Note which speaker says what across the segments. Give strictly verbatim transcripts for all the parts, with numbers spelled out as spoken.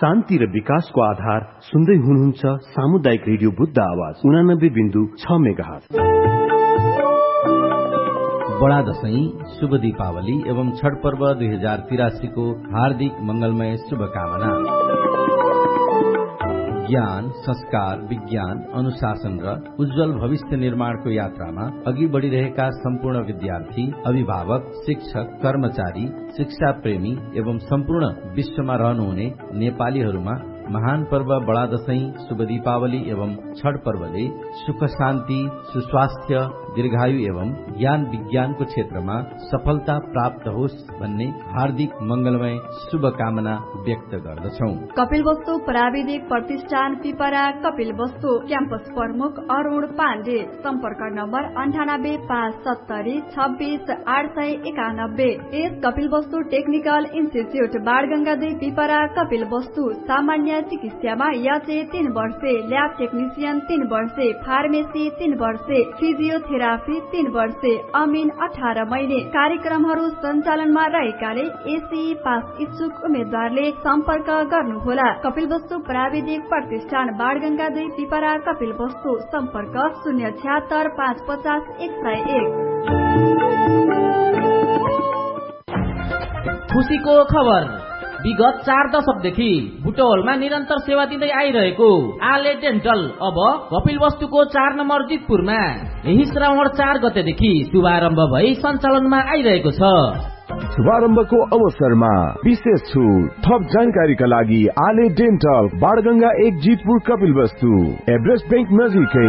Speaker 1: शान्ति र विकासको आधार सुन्दै हुनुहुन्छ सामुदायिक रेडियो बुद्ध आवाज उनानब्बे बिन्दु छ मेगाहर्ज।
Speaker 2: बडा दशैं, शुभ दीपावली एवं छठ पर्व दुई हजार तिरासी को हार्दिक मंगलमय शुभकामना। ज्ञान, संस्कार, विज्ञान, अनुशासन र उज्जवल भविष्य निर्माणको यात्रामा अघि बढ़िरहेका सम्पूर्ण विद्यार्थी, अभिभावक, शिक्षक, कर्मचारी, शिक्षा प्रेमी एवं सम्पूर्ण विश्वमा रहनुहुने नेपालीहरूमा महान पर्व बडा दशैं, शुभ दीपावली एवं छठ पर्वले सुख शान्ति, सुस्वास्थ्य, दीर्घायु एवं ज्ञान विज्ञानको क्षेत्रमा सफलता प्राप्त होस् भन्ने हार्दिक मंगलमय शुभकामना व्यक्त गर्दछौ।
Speaker 3: कपिलवस्तु प्राविधिक प्रतिष्ठान पिपरा, कपिलवस्तु क्याम्पस प्रमुख अरुण पाण्डे, सम्पर्क नम्बर अन्ठानब्बे पाँच सत्तरी छब्बीस आठ सय एकानब्बे। S Kapilvastu technical institute बाणगंगादी Pipra, Kapilvastu सामान्य चिकित्सामा याचे तीन वर्षे, ल्याब टेक्निशियन तीन वर्षे, फार्मेसी तीन वर्षे, फिजियोथेरापी तीन वर्षे, अमिन अठार महिने। कार्यक्रमहरू सञ्चालनमा रहेकाले एसी पास इच्छुक उम्मेद्वारले सम्पर्क गर्नुहोला। कपिलवस्तु प्राविधिक प्रतिष्ठान बाणगंगा दुई पिपरा, कपिलवस्तु सम्पर्क शून्य छ्यात्तर पाँच पचास एक सय एक।
Speaker 4: खुशीको खबर, विगत चार दशकदेखि बुटवलमा निरन्तर सेवा दिँदै आइरहेको आले डेन्टल अब कपिलवस्तुको चार नम्बर जितपुरमा यही श्रावण चार गतेदेखि शुभारम्भ भई सञ्चालनमा आइरहेको छ।
Speaker 5: शुभारम्भको अवसरमा विशेष छुट। थप जानकारीका लागि आले डेन्टल बाणगंगा एक जितपुर कपिलवस्तु, एभरेस्ट बैंक नजिकै।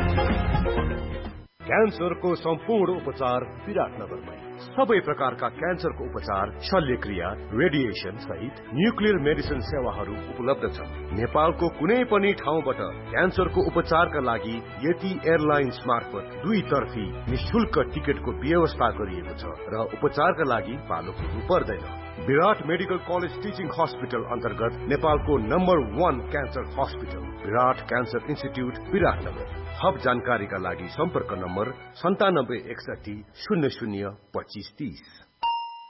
Speaker 6: क्यान्सरको सम्पूर्ण उपचार विराटनगरमै। सबै प्रकारका क्यान्सरको उपचार, शल्यक्रिया, रेडिएसन सहित न्युक्लियर मेडिसिन सेवाहरू उपलब्ध छन्। नेपालको कुनै पनि ठाउँबाट क्यान्सरको उपचारका लागि यति एयरलाइन्स मार्फत दुई तर्फी निशुल्क टिकटको व्यवस्था गरिएको छ र उपचारका लागि पालो पुग्नु पर्दैन। विराट मेडिकल कलेज टिचिङ हस्पिटल अन्तर्गत नेपालको नम्बर वान क्यान्सर हस्पिटल विराट क्यान्सर इन्स्टिट्युट विराटनगर। थप जानकारीका लागि सम्पर्क नम्बर सन्तानब्बे एकसठी शून्य शून्य पच्चिस तीस।